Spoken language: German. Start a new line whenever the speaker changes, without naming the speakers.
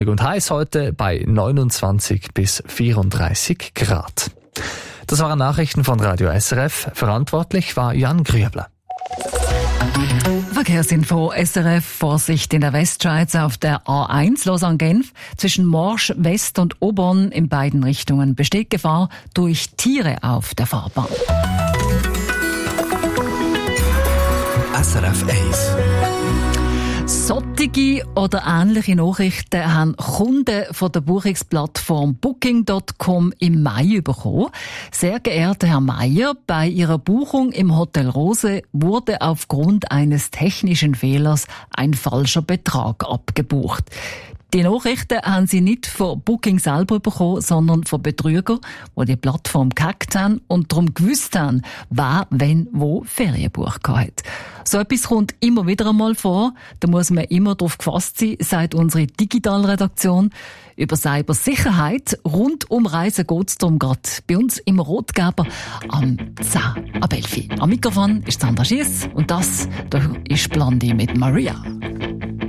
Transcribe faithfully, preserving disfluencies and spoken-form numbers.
und heiß heute bei neunundzwanzig bis vierunddreißig Grad. Das waren Nachrichten von Radio S R F. Verantwortlich war Jan Grüebler.
Verkehrsinfo S R F. Vorsicht in der Westschweiz auf der A eins Lausanne-Genf. Zwischen Morsch West und Aubonne in beiden Richtungen besteht Gefahr durch Tiere auf der Fahrbahn.
S R F eins.
Solche oder ähnliche Nachrichten haben Kunden von der Buchungsplattform Booking Punkt com im Mai bekommen. Sehr geehrter Herr Meier, bei Ihrer Buchung im Hotel Rose wurde aufgrund eines technischen Fehlers ein falscher Betrag abgebucht. Die Nachrichten haben Sie nicht von Booking selber bekommen, sondern von Betrügern, die die Plattform gehackt haben und darum gewusst haben, wer, wenn, wo Ferien gebucht hat. So etwas kommt immer wieder einmal vor. Da muss man immer darauf gefasst sein, sagt unsere Digitalredaktion. Über Cybersicherheit rund um Reisen geht es darum gerade bei uns im Rotgeber am zehn ab elf. Am Mikrofon ist Sandra Schiess und das da ist Blondie mit Maria.